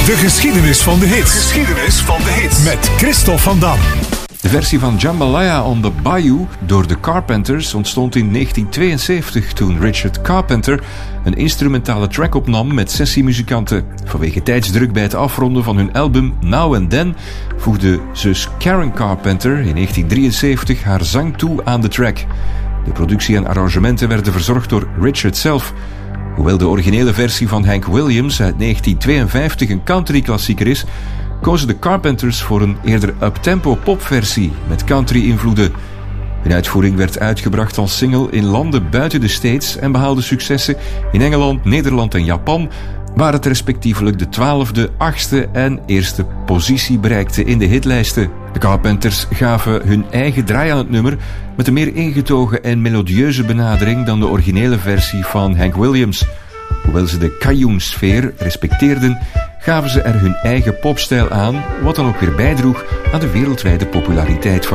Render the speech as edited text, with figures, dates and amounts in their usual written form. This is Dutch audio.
De geschiedenis van de hits. Geschiedenis van de hits. Met Christophe van Dam. De versie van Jambalaya on the Bayou door de Carpenters ontstond in 1972 toen Richard Carpenter een instrumentale track opnam met sessiemuzikanten. Vanwege tijdsdruk bij het afronden van hun album Now and Then voegde zus Karen Carpenter in 1973 haar zang toe aan de track. De productie en arrangementen werden verzorgd door Richard zelf. Hoewel de originele versie van Hank Williams uit 1952 een country-klassieker is, kozen de Carpenters voor een eerder up-tempo popversie met country-invloeden. Hun uitvoering werd uitgebracht als single in landen buiten de States en behaalde successen in Engeland, Nederland en Japan, waar het respectievelijk de 12e, 8e en 1e positie bereikte in de hitlijsten. De Carpenters gaven hun eigen draai aan het nummer met een meer ingetogen en melodieuze benadering dan de originele versie van Hank Williams. Hoewel ze de Cajun-sfeer respecteerden, gaven ze er hun eigen popstijl aan, wat dan ook weer bijdroeg aan de wereldwijde populariteit van